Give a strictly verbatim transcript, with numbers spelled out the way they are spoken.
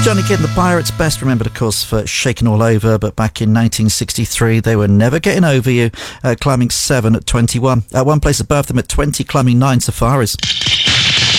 Johnny Kidd and the Pirates, best remembered, of course, for Shakin' All Over, but back in nineteen sixty-three, they were Never Getting Over You, uh, climbing seven at twenty-one. Uh, one place above them at twenty, climbing nine, Safaris.